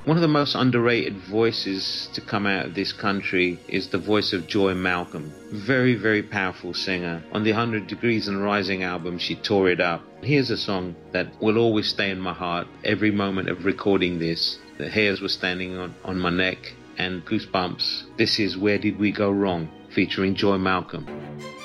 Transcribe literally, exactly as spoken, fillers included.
One of the most underrated voices to come out of this country is the voice of Joy Malcolm. Very, very powerful singer. On the one hundred Degrees and Rising album, she tore it up. Here's a song that will always stay in my heart every moment of recording this. The hairs were standing on, on my neck and goosebumps. This is Where Did We Go Wrong, featuring Joy Malcolm.